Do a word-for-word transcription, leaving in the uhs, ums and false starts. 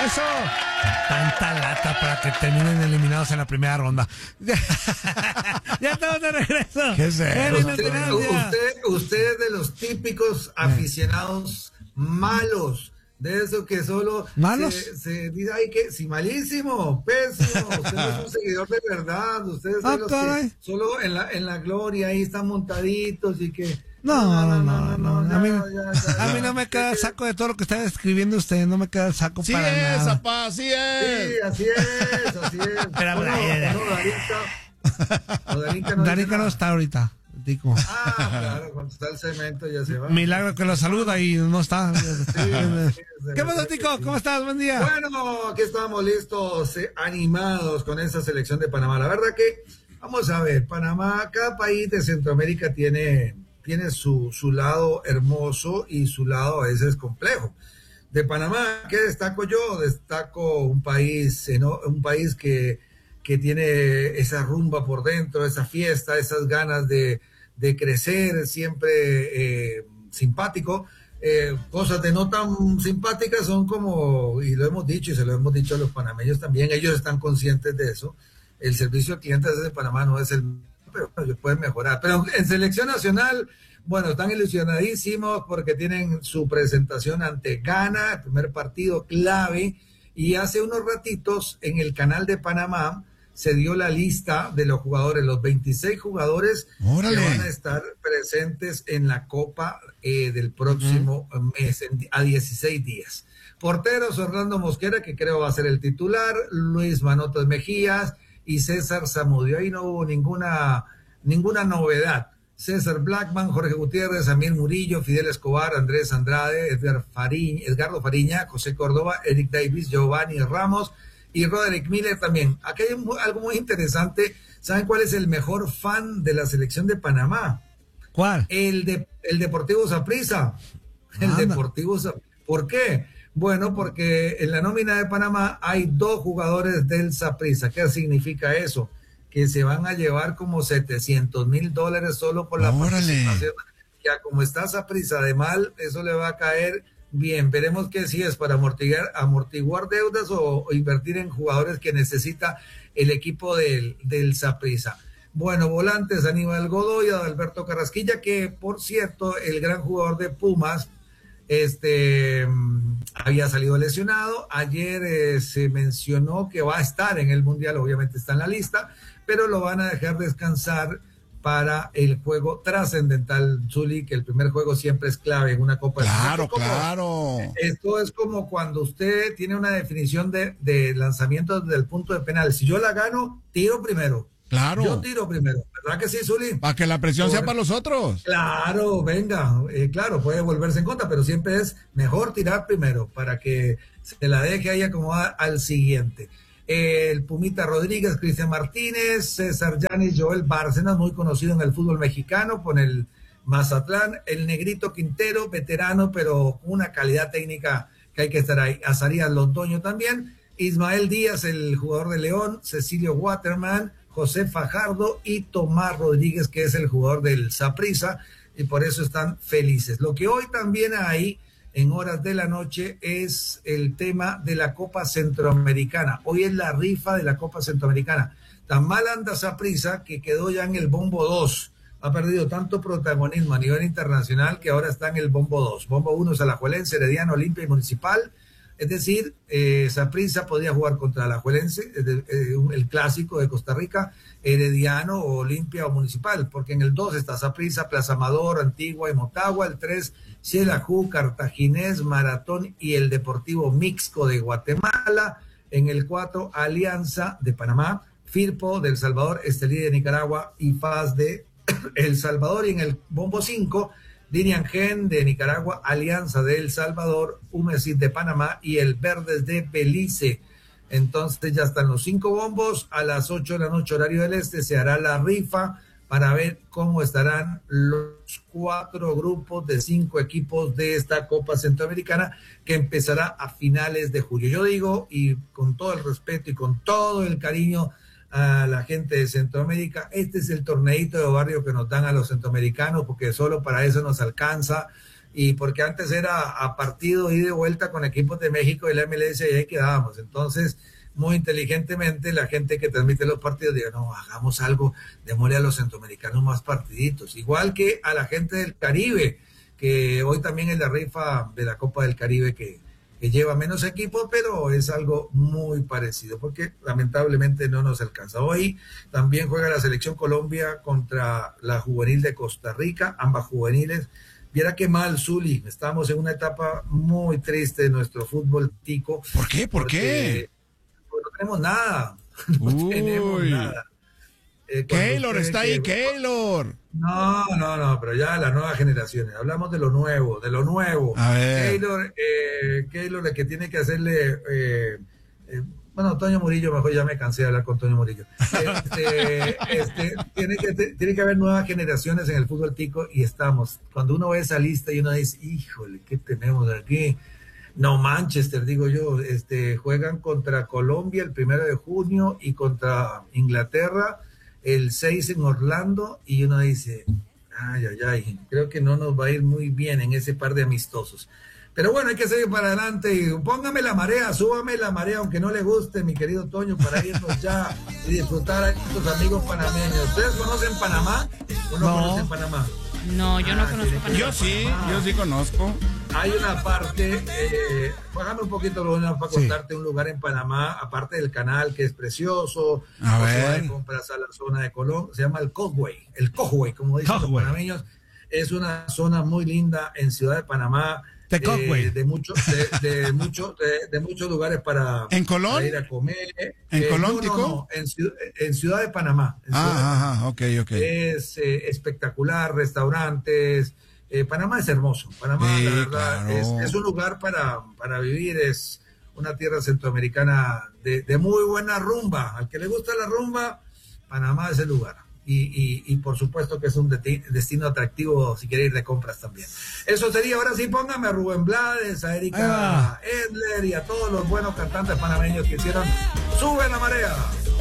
eso. Tanta lata para que terminen eliminados en la primera ronda. Ya estamos de regreso. ¿Qué es eso? Usted, usted, usted es de los típicos aficionados malos. De eso que solo ¿Malos? Se, se dice, ay, que si malísimo, pésimo. Usted no es un seguidor de verdad. Usted es de Ah, los caray. que solo en la, en la gloria ahí están montaditos y que. No, no, no, no, no. ya, A mí, ya, ya, a mí no me queda saco de todo lo que está escribiendo usted. No me queda saco Sí para es, nada. apá, así es. Sí, así es, así es. Pero, Bueno, ay, ay, ay. no, Darinka- no, Darinka no dice Darinka no nada. está ahorita. Digo. Ah, claro, cuando está el cemento ya se va. Milagro que lo saluda y no está. sí, ¿Qué pasa, sí, Tico? sí. ¿Cómo estás? Buen día. Bueno, aquí estamos listos, eh, animados con esta selección de Panamá. La verdad que, vamos a ver, Panamá, cada país de Centroamérica tiene, tiene su, su lado hermoso y su lado a veces complejo. De Panamá, ¿qué destaco yo? Destaco un país, eh, ¿no? Un país que, que tiene esa rumba por dentro, esa fiesta, esas ganas de, de crecer, siempre eh, simpático. Eh, cosas de no tan simpáticas son como, y lo hemos dicho y se lo hemos dicho a los panameños también, ellos están conscientes de eso. El servicio al cliente de Panamá no es el, pero bueno, pueden mejorar. Pero en selección nacional, bueno, están ilusionadísimos porque tienen su presentación ante Ghana, el primer partido clave, y hace unos ratitos en el canal de Panamá se dio la lista de los jugadores, los veintiséis jugadores Órale. que van a estar presentes en la Copa eh, del próximo uh-huh. mes, en, a dieciséis días. Porteros, Orlando Mosquera, que creo va a ser el titular, Luis Manotas Mejías y César Zamudio. Ahí no hubo ninguna, ninguna novedad. César Blackman, Jorge Gutiérrez, Amir Murillo, Fidel Escobar, Andrés Andrade, Edgar Fariña, Edgardo Fariña, José Córdoba, Eric Davis, Giovanni Ramos y Roderick Miller también. Aquí hay un, algo muy interesante. ¿Saben cuál es el mejor fan de la selección de Panamá? ¿Cuál? El, de, el Deportivo Saprissa. El Anda. Deportivo Saprissa. ¿Por qué? Bueno, porque en la nómina de Panamá hay dos jugadores del Saprissa. ¿Qué significa eso? Que se van a llevar como setecientos mil dólares solo por la Órale. participación. Ya como está Saprissa de mal, eso le va a caer bien. Veremos que si es para amortiguar, amortiguar deudas o, o invertir en jugadores que necesita el equipo del, del Saprissa. Bueno, volantes, Aníbal Godoy, Alberto Carrasquilla, que por cierto, el gran jugador de Pumas, este había salido lesionado. Ayer eh, se mencionó que va a estar en el Mundial, obviamente está en la lista, pero lo van a dejar descansar para el juego trascendental, Zuli, que el primer juego siempre es clave en una Copa. Claro, esto como, claro. Esto es como cuando usted tiene una definición de, de lanzamiento desde el punto de penal. Si yo la gano, tiro primero. Claro. Yo tiro primero, ¿verdad que sí, Zuli? Para que la presión Por... sea para los otros. Claro, venga, eh, claro, puede volverse en contra, pero siempre es mejor tirar primero para que se la deje ahí acomodar al siguiente. Eh, el Pumita Rodríguez, Cristian Martínez, César Yanis, Joel Bárcenas, muy conocido en el fútbol mexicano con el Mazatlán, el Negrito Quintero, veterano, pero con una calidad técnica que hay que estar ahí. Azarías Londoño también, Ismael Díaz, el jugador de León, Cecilio Waterman, José Fajardo y Tomás Rodríguez, que es el jugador del Saprissa, y por eso están felices. Lo que hoy también hay en horas de la noche es el tema de la Copa Centroamericana. Hoy es la rifa de la Copa Centroamericana. Tan mal anda Saprissa que quedó ya en el bombo dos. Ha perdido tanto protagonismo a nivel internacional que ahora está en el bombo dos. Bombo uno es Alajuelense, Herediano, Olimpia y Municipal. Es decir, eh, Saprissa podía jugar contra Alajuelense, eh, eh, el clásico de Costa Rica, Herediano, o Olimpia o Municipal, porque en el dos está Saprissa, Plaza Amador, Antigua y Motagua, el tres, Xelajú, Cartaginés, Maratón y el Deportivo Mixco de Guatemala, en el cuatro, Alianza de Panamá, Firpo de El Salvador, Estelí de Nicaragua y F A S de El Salvador, y en el bombo cinco, Dinian Gen de Nicaragua, Alianza de El Salvador, Humesit de Panamá y el Verdes de Belice. Entonces ya están los cinco bombos. A las ocho de la noche, horario del este, se hará la rifa para ver cómo estarán los cuatro grupos de cinco equipos de esta Copa Centroamericana, que empezará a finales de julio. Yo digo, y con todo el respeto y con todo el cariño a la gente de Centroamérica, este es el torneito de barrio que nos dan a los centroamericanos, porque solo para eso nos alcanza, y porque antes era a partido ida y de vuelta con equipos de México y la M L S y ahí quedábamos. Entonces, muy inteligentemente la gente que transmite los partidos dice, no, hagamos algo, démosle a los centroamericanos más partiditos, igual que a la gente del Caribe, que hoy también es la rifa de la Copa del Caribe que, que lleva menos equipos, pero es algo muy parecido, porque lamentablemente no nos alcanza. Hoy también juega la selección Colombia contra la juvenil de Costa Rica, ambas juveniles. Viera qué mal, Zuli, estamos en una etapa muy triste de nuestro fútbol tico. ¿Por qué? ¿Por qué? Pues no tenemos nada, no Uy. tenemos nada. Eh, Keylor está ahí, que... Keylor. No, no, no, pero ya las nuevas generaciones, hablamos de lo nuevo, de lo nuevo. A ver. Keylor, eh, Keylor, el que tiene que hacerle, eh, eh, bueno, Toño Murillo, mejor ya me cansé de hablar con Toño Murillo. Este, este, tiene, que, tiene que haber nuevas generaciones en el fútbol tico y estamos. Cuando uno ve esa lista y uno dice, híjole, ¿qué tenemos aquí? No, Manchester, digo yo, este, juegan contra Colombia el primero de junio y contra Inglaterra el seis en Orlando, y uno dice, ay, ay, ay, creo que no nos va a ir muy bien en ese par de amistosos. Pero bueno, hay que seguir para adelante y póngame la marea, súbame la marea, aunque no le guste, mi querido Toño, para irnos ya y disfrutar a estos amigos panameños. ¿Ustedes conocen Panamá o no, No. conocen Panamá? No, yo no Ah, conozco tiene que- Panamá. Yo sí, yo sí conozco. Hay una parte, eh, bájame un poquito, Luna, para Sí. contarte un lugar en Panamá, aparte del canal que es precioso, A o ver. se va de compras a la zona de Colón, se llama el Causeway, el Causeway, como dicen los Causeway. panameños, es una zona muy linda en Ciudad de Panamá, The Causeway. eh, de muchos de, de mucho, de, de muchos lugares para, ¿En Colón? para ir a comer. ¿En Eh, Colón, no, no, Tico? no, en, Ciudad- en Ciudad de Panamá. En Ciudad de Panamá. Ah, ajá, ok, ok. Es eh, espectacular, restaurantes. Eh, Panamá es hermoso. Panamá, Sí, la verdad, claro. es, es un lugar para, para vivir. Es una tierra centroamericana de, de muy buena rumba. Al que le gusta la rumba, Panamá es el lugar. Y, y, y por supuesto que es un deti- destino atractivo si quiere ir de compras también. Eso sería, ahora sí, póngame a Rubén Blades, a Erika Ah. Edler y a todos los buenos cantantes panameños que hicieron Sube la Marea.